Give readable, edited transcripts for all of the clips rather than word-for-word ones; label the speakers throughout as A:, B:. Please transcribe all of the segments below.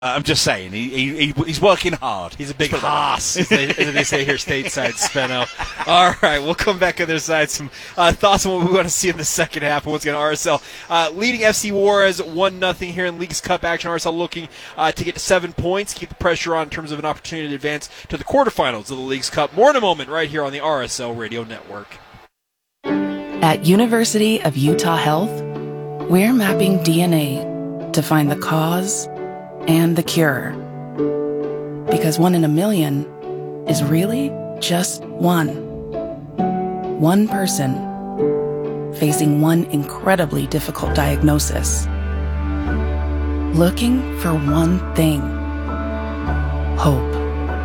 A: I'm just saying, he's working hard.
B: He's a big hoss, as they say here stateside, Spenno. All right, we'll come back on the other side. Some thoughts on what we want to see in the second half and what's going to RSL. Leading FC Juarez 1-0 here in Leagues Cup action. RSL looking to get to 7 points, keep the pressure on in terms of an opportunity to advance to the quarterfinals of the Leagues Cup. More in a moment right here on the RSL Radio Network.
C: At University of Utah Health, we're mapping DNA to find the cause and the cure. Because 1 in a million is really just one. One person facing one incredibly difficult diagnosis. Looking for one thing. Hope.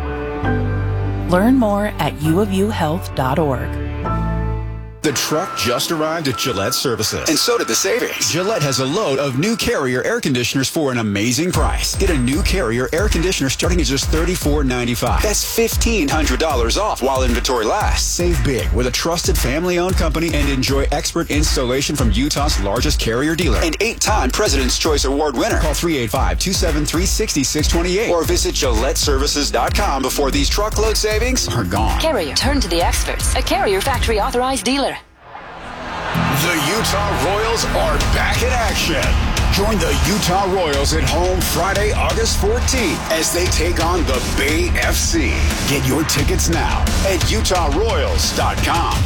C: Learn more at uofuhealth.org.
D: The truck just arrived at Gillette Services.
E: And so did the savings.
D: Gillette has a load of new Carrier air conditioners for an amazing price. Get a new Carrier air conditioner starting at just $34.95.
E: That's $1,500 off while inventory lasts.
D: Save big with a trusted family-owned company and enjoy expert installation from Utah's largest Carrier dealer.
E: And 8-time President's Choice Award winner.
D: Call 385-273-6628
E: or visit GilletteServices.com before these truckload savings
D: are gone.
F: Carrier, turn to the experts. A Carrier factory authorized dealer.
D: The Utah Royals are back in action. Join the Utah Royals at home Friday, August 14th as they take on the Bay FC. Get your tickets now at UtahRoyals.com.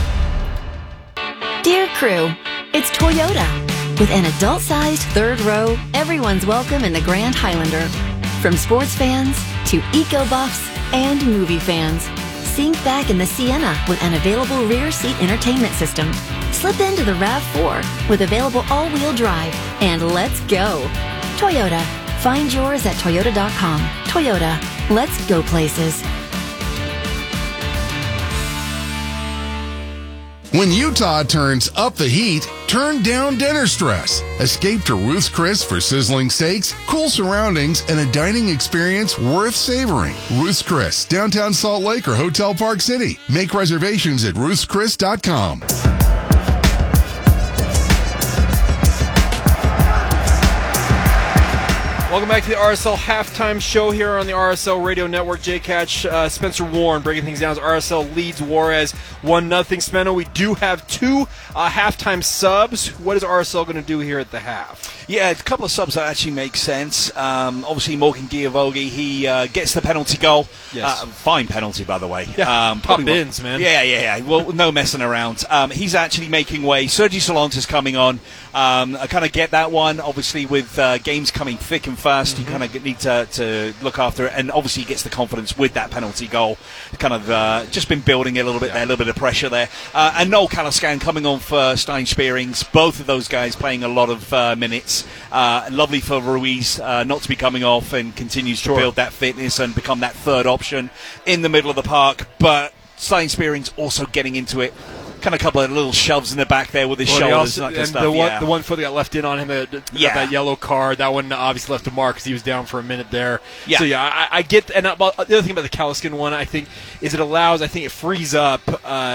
G: Dear crew, it's Toyota. With an adult-sized third row, everyone's welcome in the Grand Highlander. From sports fans to eco-buffs and movie fans. Sink back in the Sienna with an available rear seat entertainment system. Slip into the RAV4 with available all-wheel drive. And let's go. Toyota. Find yours at Toyota.com. Toyota. Let's go places.
H: When Utah turns up the heat, turn down dinner stress. Escape to Ruth's Chris for sizzling steaks, cool surroundings, and a dining experience worth savoring. Ruth's Chris, downtown Salt Lake or Hotel Park City. Make reservations at ruthschris.com.
B: Welcome back to the RSL Halftime Show here on the RSL Radio Network. Jay Catch, Spencer Warren breaking things down as RSL leads Juarez 1-0. Spenno, we do have two halftime subs. What is RSL going to do here at the half?
A: Yeah, a couple of subs that actually make sense. Obviously, Morgan Giavogi, he gets the penalty goal.
B: Yes.
A: Fine penalty, by the way.
B: Yeah, top bins, man.
A: Yeah. Well, no messing around. He's actually making way. Sergi Solantes coming on. I kind of get that one. Obviously, with games coming thick and fast, you kind of need to look after it. And obviously, he gets the confidence with that penalty goal. Kind of just been building a little bit there, a little bit of pressure there. And Noel Calascan coming on for Stein Spearings. Both of those guys playing a lot of minutes. Lovely for Ruiz not to be coming off and continues to build that fitness and become that third option in the middle of the park. But Stein Spearings also getting into it. Kind of a couple of little shoves in the back there with his shoulders and that kind of stuff.
B: The one foot that got left in on him, that yellow card, that one obviously left a mark because he was down for a minute there.
A: Yeah.
B: So, I get – and the other thing about the Calascan one, I think, is it frees up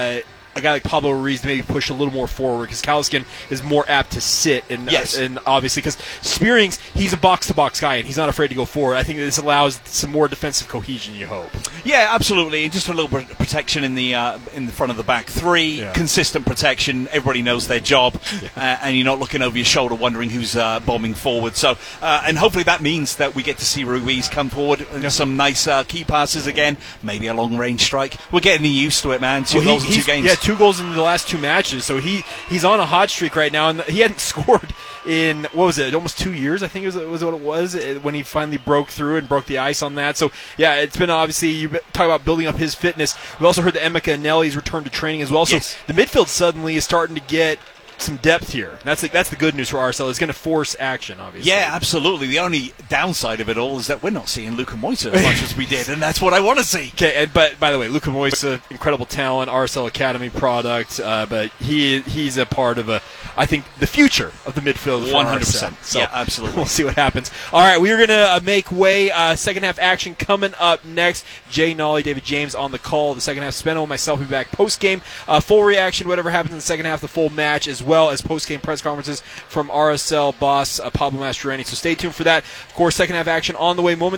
B: a guy like Pablo Ruiz to maybe push a little more forward because Calascan is more apt to sit. And obviously, because Spearings, he's a box-to-box guy, and he's not afraid to go forward. I think this allows some more defensive cohesion, you hope.
A: Yeah, absolutely. And just a little bit of protection in the front of the back three. Yeah. Consistent protection. Everybody knows their job. Yeah. And you're not looking over your shoulder wondering who's bombing forward. So, and hopefully that means that we get to see Ruiz come forward and some nice key passes again. Maybe a long-range strike. We're getting used to it, man. Two goals in 2 games.
B: Yeah, 2 goals in the last 2 matches. So he's on a hot streak right now. And he hadn't scored in, what was it, almost 2 years, I think was what it was, when he finally broke through and broke the ice on that. So, yeah, it's been obviously, you talk about building up his fitness. We also heard that Emeka Anelli's returned to training as well. So the midfield suddenly is starting to get some depth here. That's the good news for RSL. It's going to force action, obviously.
A: Yeah, absolutely. The only downside of it all is that we're not seeing Luka Moisa as much as we did, and that's what I want to see.
B: Okay, but by the way, Luka Moisa, incredible talent, RSL Academy product, but he's a part of I think the future of the midfield.
A: 100%.
B: So
A: yeah, absolutely.
B: We'll see what happens. All right, we are going to make way. Second half action coming up next. Jay Nolly, David James on the call. The second half, Spenno and myself will be back post game. Full reaction, whatever happens in the second half, the full match as well as post-game press conferences from RSL boss Pablo Mastroeni. So stay tuned for that. Of course, second half action on the way momentarily.